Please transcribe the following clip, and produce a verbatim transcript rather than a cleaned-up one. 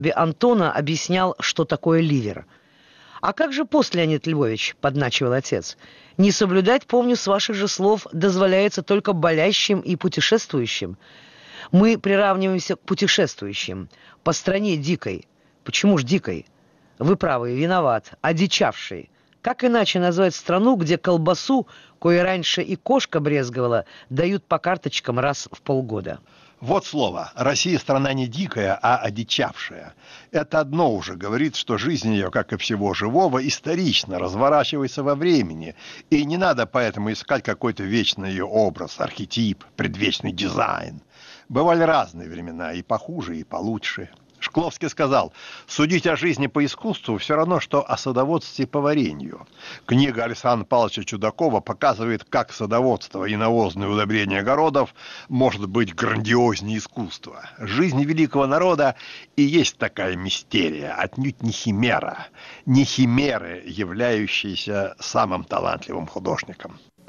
Антона объяснял, что такое ливер. «А как же пост, Леонид Львович?» – подначивал отец. «Не соблюдать, помню, с ваших же слов, дозволяется только болящим и путешествующим. Мы приравниваемся к путешествующим. По стране дикой». «Почему ж дикой?» «Вы правы, виноват. Одичавшей. Как иначе назвать страну, где колбасу, кое раньше и кошка брезговала, дают по карточкам раз в полгода?» Вот слово. Россия страна не дикая, а одичавшая. Это одно уже говорит, что жизнь ее, как и всего живого, исторично разворачивается во времени. И не надо поэтому искать какой-то вечный ее образ, архетип, предвечный дизайн. Бывали разные времена, и похуже, и получше. Шкловский сказал: «Судить о жизни по искусству все равно, что о садоводстве по варенью». Книга Александра Павловича Чудакова показывает, как садоводство и навозное удобрение огородов может быть грандиознее искусства. Жизнь великого народа и есть такая мистерия, отнюдь не химера, не химеры, являющиеся самым талантливым художником.